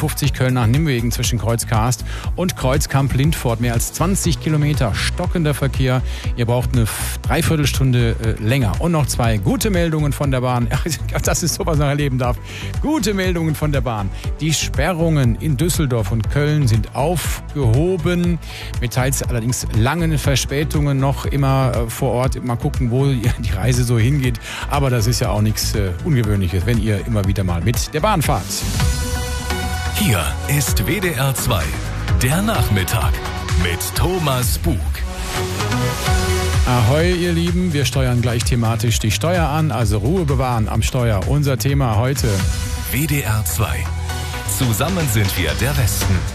A50 Köln nach Nimwegen zwischen Kreuzkarst und Kreuzkamp-Lindfort. Mehr als 20 Kilometer stockender Verkehr. Ihr braucht eine Dreiviertelstunde länger. Und noch 2 gute Meldungen von der Bahn. Das ist so, was man erleben darf. Gute Meldungen von der Bahn. Die Sperrungen in Düsseldorf und Köln sind aufgehoben. Mit teils allerdings langen Verspätungen noch immer vor Ort. Mal gucken, wo die Reise so hingeht. Aber das ist ja auch nichts Ungewöhnliches, wenn ihr immer wieder mal mit der Bahn fahrt. Hier ist WDR 2, der Nachmittag mit Thomas Bug. Ahoi, ihr Lieben, wir steuern gleich thematisch die Steuer an, also Ruhe bewahren am Steuer. Unser Thema heute. WDR 2. Zusammen sind wir der Westen.